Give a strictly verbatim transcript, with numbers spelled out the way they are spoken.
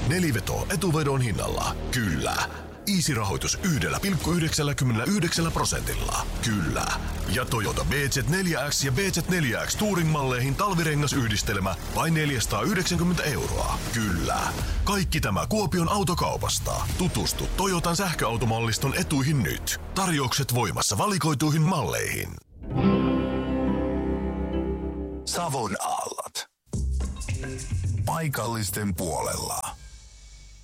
Neliveto etuvedon hinnalla. Kyllä. Easy-rahoitus yhdellä pilkku yhdeksänkymmentäyhdeksän prosentilla. Kyllä. Ja Toyota B Z neljä X ja B Z neljä X Touring-malleihin talvirengasyhdistelmä vain neljäsataayhdeksänkymmentä euroa. Kyllä. Kaikki tämä Kuopion autokaupasta. Tutustu Toyotan sähköautomalliston etuihin nyt. Tarjoukset voimassa valikoituihin malleihin. Savon aallot. Paikallisten puolella.